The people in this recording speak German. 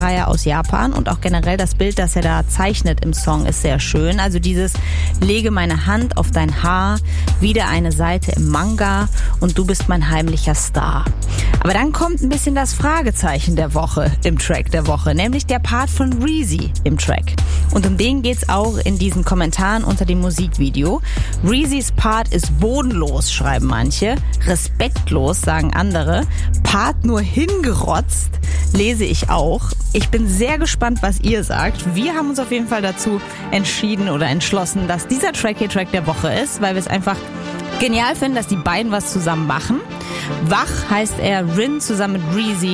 aus Japan und auch generell das Bild, das er da zeichnet im Song, ist sehr schön. Also dieses lege meine Hand auf dein Haar, wieder eine Seite im Manga und du bist mein heimlicher Star. Aber dann kommt ein bisschen das Fragezeichen der Woche im Track der Woche, nämlich der Part von Reezy im Track. Und um den geht's auch in diesen Kommentaren unter dem Musikvideo. Reezys Part ist bodenlos, schreiben manche. Respektlos, sagen andere. Part nur hingerotzt, lese ich auch. Ich bin sehr gespannt, was ihr sagt. Wir haben uns auf jeden Fall dazu entschieden oder entschlossen, dass dieser Track hier Track der Woche ist, weil wir es einfach genial finden, dass die beiden was zusammen machen. Wach heißt er, Rin zusammen mit Reezy.